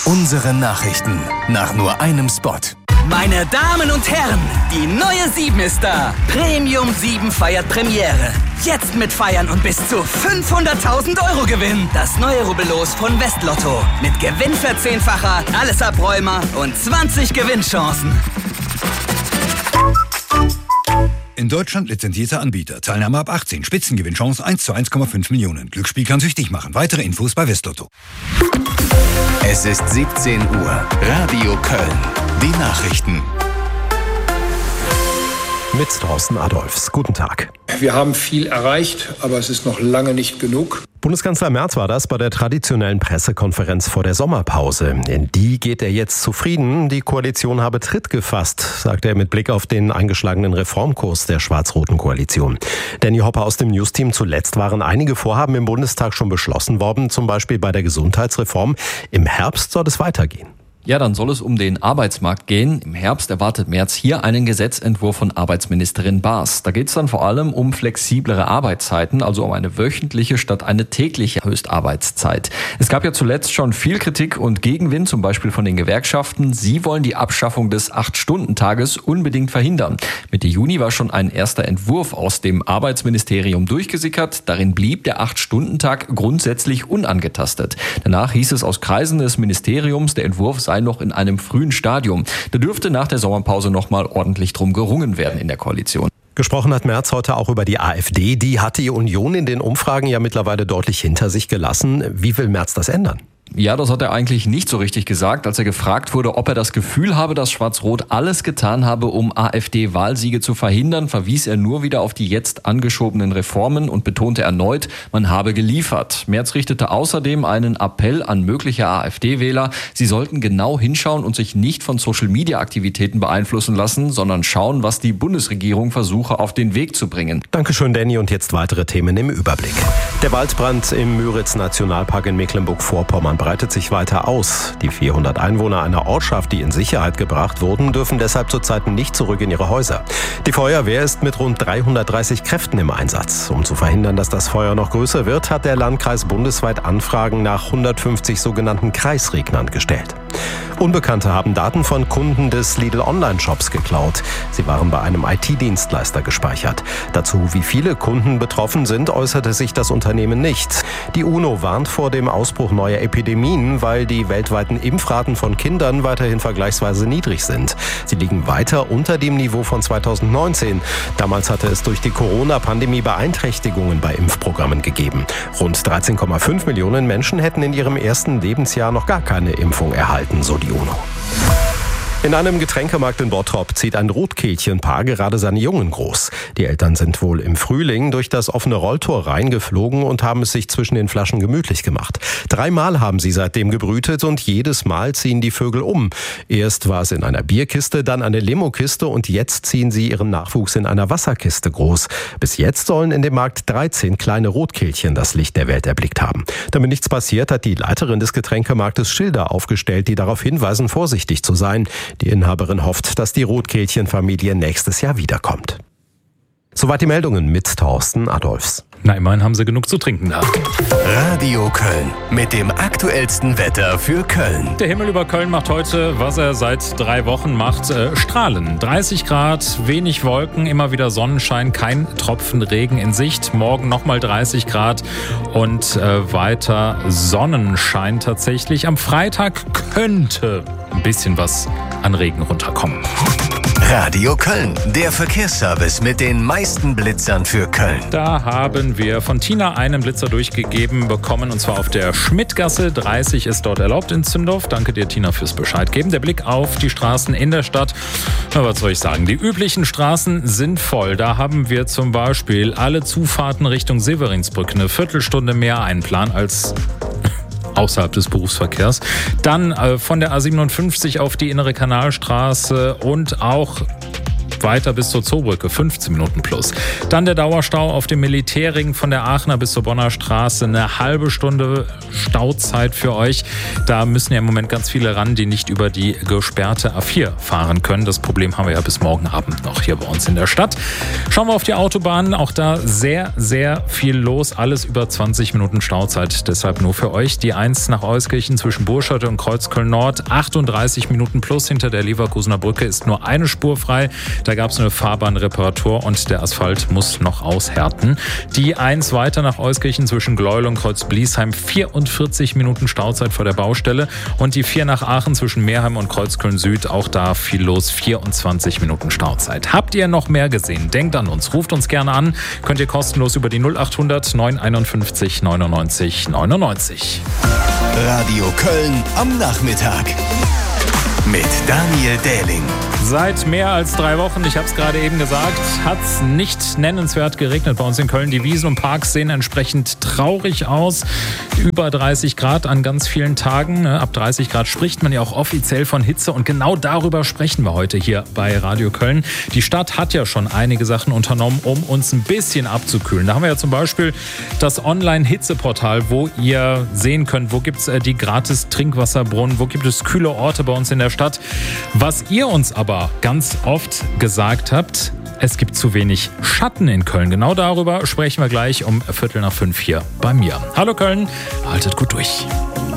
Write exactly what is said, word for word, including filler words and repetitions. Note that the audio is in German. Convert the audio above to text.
Unsere Nachrichten nach nur einem Spot. Meine Damen und Herren, die neue sieben ist da. Premium sieben feiert Premiere. Jetzt mit Feiern und bis zu fünfhunderttausend Euro Gewinn. Das neue Rubbellos von Westlotto. Mit Gewinnverzehnfacher, alles Abräumer und zwanzig Gewinnchancen. In Deutschland lizenzierter Anbieter. Teilnahme ab achtzehn. Spitzengewinnchance eins zu eins Komma fünf Millionen. Glücksspiel kann süchtig machen. Weitere Infos bei Westlotto. Es ist siebzehn Uhr. Radio Köln. Die Nachrichten. Mit Thorsten Adolfs. Guten Tag. Wir haben viel erreicht, aber es ist noch lange nicht genug. Bundeskanzler Merz war das bei der traditionellen Pressekonferenz vor der Sommerpause. In die geht er jetzt zufrieden. Die Koalition habe Tritt gefasst, sagte er mit Blick auf den eingeschlagenen Reformkurs der schwarz-roten Koalition. Danny Hopper aus dem Newsteam. Zuletzt waren einige Vorhaben im Bundestag schon beschlossen worden, zum Beispiel bei der Gesundheitsreform. Im Herbst soll es weitergehen. Ja, dann soll es um den Arbeitsmarkt gehen. Im Herbst erwartet Merz hier einen Gesetzentwurf von Arbeitsministerin Baas. Da geht es dann vor allem um flexiblere Arbeitszeiten, also um eine wöchentliche statt eine tägliche Höchstarbeitszeit. Es gab ja zuletzt schon viel Kritik und Gegenwind, zum Beispiel von den Gewerkschaften. Sie wollen die Abschaffung des acht-Stunden-Tages unbedingt verhindern. Mitte Juni war schon ein erster Entwurf aus dem Arbeitsministerium durchgesickert. Darin blieb der acht-Stunden-Tag grundsätzlich unangetastet. Danach hieß es aus Kreisen des Ministeriums, der Entwurf sei noch in einem frühen Stadium. Da dürfte nach der Sommerpause noch mal ordentlich drum gerungen werden in der Koalition. Gesprochen hat Merz heute auch über die AfD. Die hat die Union in den Umfragen ja mittlerweile deutlich hinter sich gelassen. Wie will Merz das ändern? Ja, das hat er eigentlich nicht so richtig gesagt, als er gefragt wurde, ob er das Gefühl habe, dass Schwarz-Rot alles getan habe, um AfD-Wahlsiege zu verhindern, verwies er nur wieder auf die jetzt angeschobenen Reformen und betonte erneut, man habe geliefert. Merz richtete außerdem einen Appell an mögliche AfD-Wähler, sie sollten genau hinschauen und sich nicht von Social-Media-Aktivitäten beeinflussen lassen, sondern schauen, was die Bundesregierung versuche, auf den Weg zu bringen. Dankeschön, Danny. Und jetzt weitere Themen im Überblick. Der Waldbrand im Müritz-Nationalpark in Mecklenburg-Vorpommern breitet sich weiter aus. Die vierhundert Einwohner einer Ortschaft, die in Sicherheit gebracht wurden, dürfen deshalb zurzeit nicht zurück in ihre Häuser. Die Feuerwehr ist mit rund dreihundertdreißig Kräften im Einsatz. Um zu verhindern, dass das Feuer noch größer wird, hat der Landkreis bundesweit Anfragen nach hundertfünfzig sogenannten Kreisregnern gestellt. Unbekannte haben Daten von Kunden des Lidl-Online-Shops geklaut. Sie waren bei einem I T-Dienstleister gespeichert. Dazu, wie viele Kunden betroffen sind, äußerte sich das Unternehmen nicht. Die UNO warnt vor dem Ausbruch neuer Epidemien, weil die weltweiten Impfraten von Kindern weiterhin vergleichsweise niedrig sind. Sie liegen weiter unter dem Niveau von zweitausendneunzehn. Damals hatte es durch die Corona-Pandemie Beeinträchtigungen bei Impfprogrammen gegeben. Rund dreizehn Komma fünf Millionen Menschen hätten in ihrem ersten Lebensjahr noch gar keine Impfung erhalten, so die UNO. In einem Getränkemarkt in Bottrop zieht ein Rotkehlchenpaar gerade seine Jungen groß. Die Eltern sind wohl im Frühling durch das offene Rolltor reingeflogen und haben es sich zwischen den Flaschen gemütlich gemacht. Dreimal haben sie seitdem gebrütet und jedes Mal ziehen die Vögel um. Erst war es in einer Bierkiste, dann eine Limokiste und jetzt ziehen sie ihren Nachwuchs in einer Wasserkiste groß. Bis jetzt sollen in dem Markt dreizehn kleine Rotkehlchen das Licht der Welt erblickt haben. Damit nichts passiert, hat die Leiterin des Getränkemarktes Schilder aufgestellt, die darauf hinweisen, vorsichtig zu sein. Die Inhaberin hofft, dass die Rotkehlchenfamilie nächstes Jahr wiederkommt. Soweit die Meldungen mit Thorsten Adolfs. Na, immerhin haben sie genug zu trinken da. Radio Köln mit dem aktuellsten Wetter für Köln. Der Himmel über Köln macht heute, was er seit drei Wochen macht, äh, Strahlen. dreißig Grad, wenig Wolken, immer wieder Sonnenschein, kein Tropfen Regen in Sicht. Morgen nochmal dreißig Grad und äh, weiter Sonnenschein tatsächlich. Am Freitag könnte ein bisschen was an Regen runterkommen. Radio Köln, der Verkehrsservice mit den meisten Blitzern für Köln. Da haben wir von Tina einen Blitzer durchgegeben bekommen, und zwar auf der Schmidtgasse. dreißig ist dort erlaubt in Zündorf. Danke dir, Tina, fürs Bescheid geben. Der Blick auf die Straßen in der Stadt. Na, was soll ich sagen? Die üblichen Straßen sind voll. Da haben wir zum Beispiel alle Zufahrten Richtung Severinsbrück eine Viertelstunde mehr einplan als außerhalb des Berufsverkehrs. Dann äh, von der A siebenundfünfzig auf die Innere Kanalstraße und auch Weiter bis zur Zoobrücke fünfzehn Minuten plus. Dann der Dauerstau auf dem Militärring von der Aachener bis zur Bonner Straße. Eine halbe Stunde Stauzeit für euch. Da müssen ja im Moment ganz viele ran, die nicht über die gesperrte A vier fahren können. Das Problem haben wir ja bis morgen Abend noch hier bei uns in der Stadt. Schauen wir auf die Autobahnen. Auch da sehr, sehr viel los. Alles über zwanzig Minuten Stauzeit. Deshalb nur für euch. Die eins nach Euskirchen zwischen Burscherte und Kreuzköln Nord. achtunddreißig Minuten plus. Hinter der Leverkusener Brücke ist nur eine Spur frei. Da gab es eine Fahrbahnreparatur und der Asphalt muss noch aushärten. Die eins weiter nach Euskirchen zwischen Gleuel und Kreuzbliesheim. vierundvierzig Minuten Stauzeit vor der Baustelle. Und die vier nach Aachen zwischen Meerheim und Kreuzköln Süd. Auch da viel los. vierundzwanzig Minuten Stauzeit. Habt ihr noch mehr gesehen? Denkt an uns. Ruft uns gerne an. Könnt ihr kostenlos über die null achthundert neunhunderteinundfünfzig neunundneunzig neunundneunzig. Radio Köln am Nachmittag mit Daniel Dähling. Seit mehr als drei Wochen, ich habe es gerade eben gesagt, hat es nicht nennenswert geregnet bei uns in Köln. Die Wiesen und Parks sehen entsprechend traurig aus. Über dreißig Grad an ganz vielen Tagen. Ab dreißig Grad spricht man ja auch offiziell von Hitze. Und genau darüber sprechen wir heute hier bei Radio Köln. Die Stadt hat ja schon einige Sachen unternommen, um uns ein bisschen abzukühlen. Da haben wir ja zum Beispiel das Online-Hitzeportal, wo ihr sehen könnt, wo gibt es die gratis Trinkwasserbrunnen, wo gibt es kühle Orte bei uns in der Stadt. Was ihr uns aber ganz oft gesagt habt, es gibt zu wenig Schatten in Köln. Genau darüber sprechen wir gleich um Viertel nach fünf hier bei mir. Hallo Köln, haltet gut durch.